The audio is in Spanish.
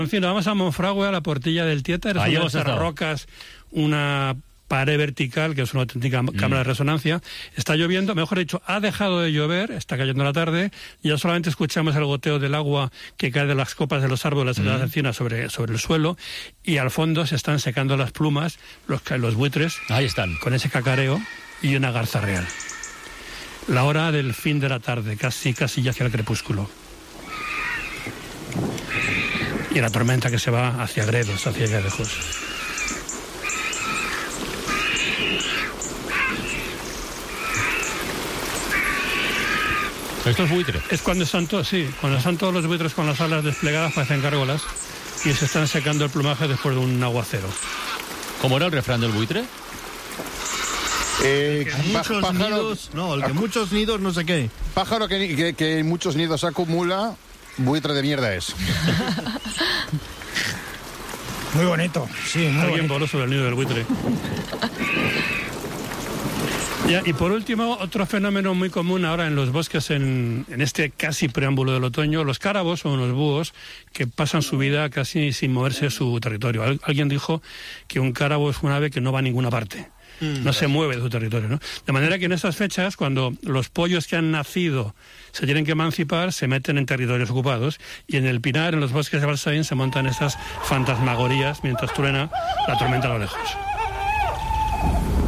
En fin, vamos a Monfragüe, a la Portilla del Tieta. Es una de esas rocas, una pared vertical, que es una auténtica cámara de resonancia. Está lloviendo, mejor dicho, ha dejado de llover, está cayendo la tarde, y ya solamente escuchamos el goteo del agua que cae de las copas de los árboles de las encinas sobre el suelo, y al fondo se están secando las plumas, los buitres, ahí están, con ese cacareo, y una garza real. La hora del fin de la tarde, casi ya hacia el crepúsculo. Y la tormenta que se va hacia Gredos, hacia allá lejos. ¿Esto es buitre? Es cuando están todos los buitres con las alas desplegadas, parecen gárgolas, y se están secando el plumaje después de un aguacero. ¿Cómo era el refrán del buitre? Muchos nidos, no, el que muchos nidos no sé qué. Pájaro que en muchos nidos acumula, buitre de mierda es. Muy bonito, sí, muy Alguien bonito. voló sobre el nido del buitre. Y por último, otro fenómeno muy común ahora en los bosques, en este casi preámbulo del otoño, los cárabos o los búhos que pasan su vida casi sin moverse de su territorio. Alguien dijo que un cárabo es un ave que no va a ninguna parte. No se mueve de su territorio, ¿no? De manera que en estas fechas, cuando los pollos que han nacido se tienen que emancipar, se meten en territorios ocupados, y en el Pinar, en los bosques de Balsaín, se montan esas fantasmagorías mientras truena la tormenta a lo lejos.